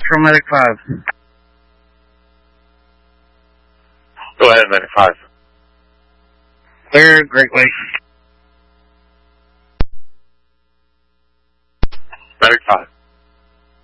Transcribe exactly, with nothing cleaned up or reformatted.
Central, Medic five. Go ahead, Medic five. Clear, Great Lakes.